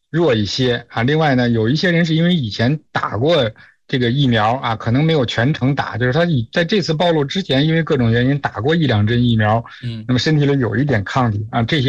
弱一些啊。另外呢，有一些人是因为以前打过这个疫苗啊，可能没有全程打，就是他在这次暴露之前，因为各种原因打过1、2针疫苗， 嗯。 那么身体里有一点抗体啊，这些。